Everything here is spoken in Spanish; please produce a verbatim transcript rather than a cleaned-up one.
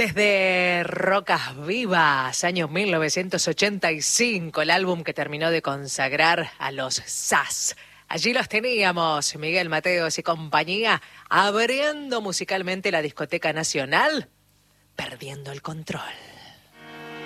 Desde Rocas Vivas, año mil novecientos ochenta y cinco, el álbum que terminó de consagrar a los Zaz. Allí los teníamos, Miguel Mateos y compañía, abriendo musicalmente la discoteca nacional, Perdiendo el Control.